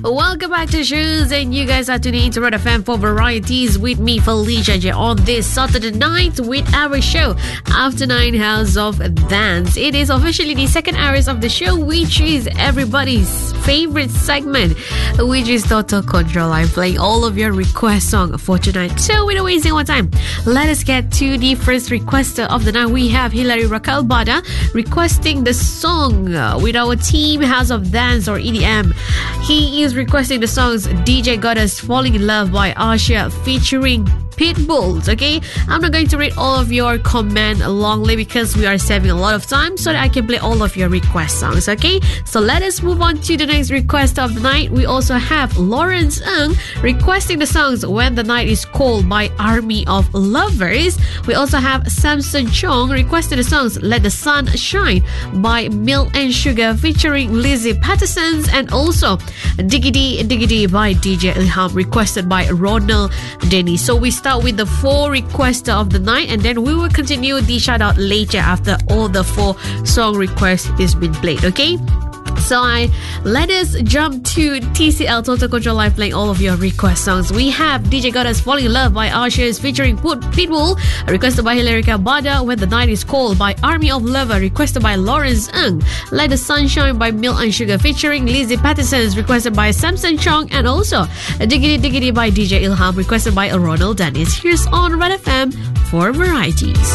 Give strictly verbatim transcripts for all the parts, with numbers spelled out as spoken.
Welcome back to Shoes, and you guys are tuning into Red F M for varieties with me, Felicia J, on this Saturday night with our show, After Nine House of Dance. It is officially the second hours of the show, which is everybody's favorite segment, which is Total Control. I'm playing all of your request song for tonight. So without wasting more time, let us get to the first requester of the night. We have Hilary Raquel Bada requesting the song uh, with our team House of Dance or E D M. He is requesting the songs D J Goddess Falling in Love by Asha featuring Pitbulls. Okay, I'm not going to read all of your comment longly because we are saving a lot of time so that I can play all of your request songs. Okay, so let us move on to the next request of the night. We also have Lawrence Ng requesting the songs When the Night is Cold by Army of Lovers. We also have Samson Chong requesting the songs Let the Sun Shine by Milk and Sugar featuring Lizzie Patterson, and also Diggity Diggity by D J Ilham requested by Ronald Denny. So we start with the four requests of the night, and then we will continue the shout out later after all the four song requests is been played. Okay, so I let us jump to T C L Total Control Live, playing all of your request songs. We have D J Goddess Falling in Love by Ashes featuring Put Pitbull, requested by Hilary Bada. When the Night is Cold by Army of Lover, requested by Lawrence Ng. Let the Sunshine by Milk and Sugar featuring Lizzie Patterson, requested by Samson Chong, and also Diggity Diggity by D J Ilham, requested by Ronald Dennis. Here's on Red F M for varieties.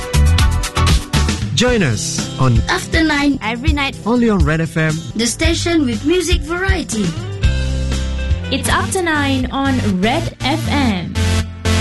Join us on After Nine every night, only on Red F M, the station with music variety. It's After Nine on Red F M.